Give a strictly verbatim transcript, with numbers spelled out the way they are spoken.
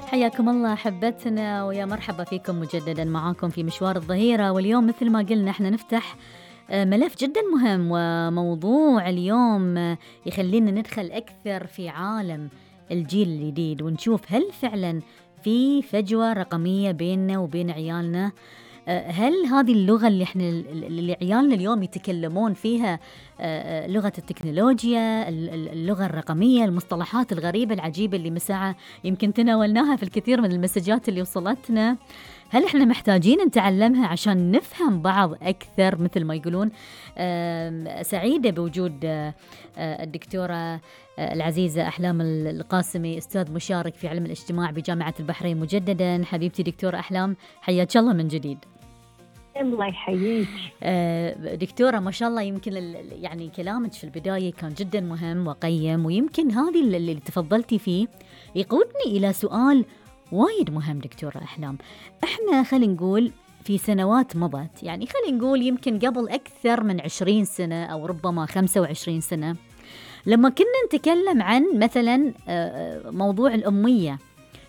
حياكم الله أحبتنا ويا مرحبا فيكم مجددا معاكم في مشوار الظهيرة. واليوم مثل ما قلنا احنا نفتح ملف جدا مهم، وموضوع اليوم يخلينا ندخل أكثر في عالم الجيل الجديد ونشوف هل فعلا في فجوة رقمية بيننا وبين عيالنا. هل هذه اللغة اللي احنا اللي عيالنا اليوم يتكلمون فيها لغة التكنولوجيا، اللغة الرقمية، المصطلحات الغريبة العجيبة اللي مساعة يمكن تناولناها في الكثير من المسجات اللي وصلتنا، هل احنا محتاجين نتعلمها عشان نفهم بعض أكثر مثل ما يقولون؟ سعيدة بوجود الدكتورة العزيزة أحلام القاسمي، أستاذ مشارك في علم الاجتماع بجامعة البحرين. مجددا حبيبتي دكتورة أحلام، حياك الله من جديد. الله يحييك دكتورة، ما شاء الله. يمكن يعني كلامك في البداية كان جدا مهم وقيم، ويمكن هذه اللي تفضلتي فيه يقودني إلى سؤال وايد مهم. دكتورة أحلام، احنا خلينا نقول في سنوات مضت، يعني خلينا نقول يمكن قبل أكثر من عشرين سنة أو ربما خمسة وعشرين سنة، لما كنا نتكلم عن مثلا موضوع الأمية